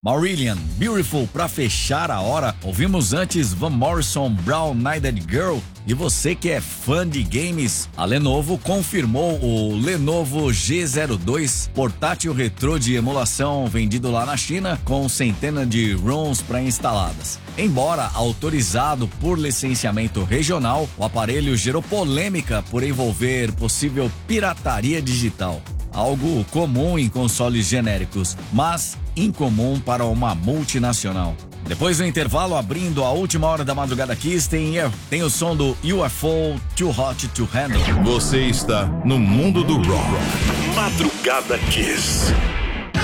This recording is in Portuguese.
Marillion, Beautiful pra fechar a hora. Ouvimos antes Van Morrison, Brown Eyed Girl. E você que é fã de games, a Lenovo confirmou o Lenovo G02, portátil retrô de emulação vendido lá na China, com centenas de ROMs pré-instaladas. Embora autorizado por licenciamento regional, o aparelho gerou polêmica por envolver possível pirataria digital. Algo comum em consoles genéricos, mas incomum para uma multinacional. Depois do intervalo, abrindo a última hora da Madrugada Kiss, tem o som do UFO Too Hot to Handle. Você está no mundo do rock. Madrugada Kiss.